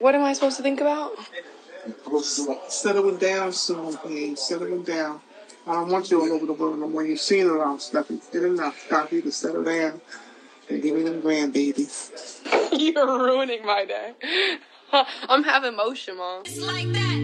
What am I supposed to think about? Settling down soon, please. Settling down. I don't want you all over the world no more. You've seen it all, stuff. It's good enough. Stop you to settle down and give me them grandbabies. You're ruining my day. I'm having motion, Mom. It's like that.